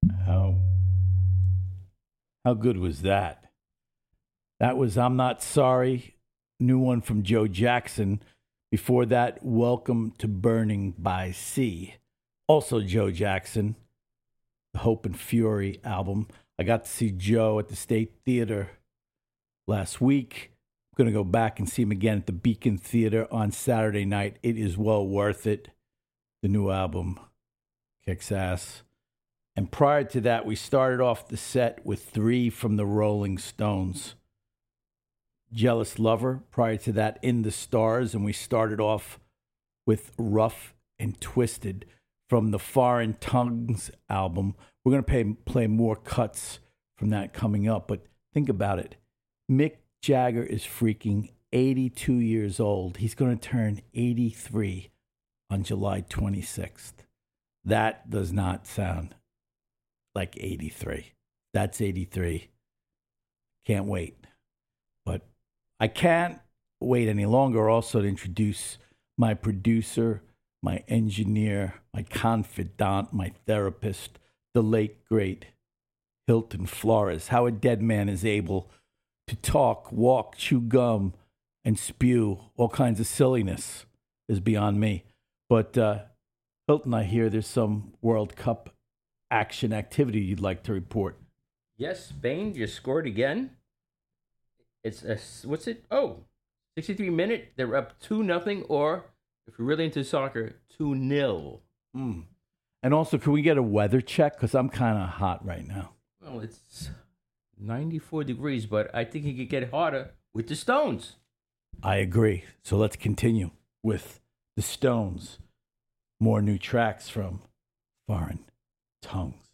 How how good was that? That was I'm Not Sorry, new one from Joe Jackson. Before that, Welcome to Burning by Sea. Also Joe Jackson, the Hope and Fury album. I got to see Joe at the State Theater last week. I'm going to go back and see him again at the Beacon Theater on Saturday night. It is well worth it. The new album kicks ass. And prior to that, we started off the set with three from the Rolling Stones. Jealous Lover, prior to that, In the Stars, and we started off with Rough and Twisted from the Foreign Tongues album. We're going to play more cuts from that coming up, but think about it. Mick Jagger is freaking 82 years old. He's going to turn 83 on July 26th. That does not sound like 83. That's 83. Can't wait. But I can't wait any longer also to introduce my producer, my engineer, my confidant, my therapist, the late, great Hilton Flores. How a dead man is able to talk, walk, chew gum, and spew all kinds of silliness is beyond me. But Hilton, I hear there's some World Cup action activity you'd like to report. Yes, Spain just scored again. It's what's it? Oh, 63 minute. They're up 2-0, or if you're really into soccer, 2-0. And also, can we get a weather check? Because I'm kind of hot right now. Well, it's 94 degrees, but I think it could get hotter with the Stones. I agree. So let's continue with the Stones. More new tracks from Foreign Tongues.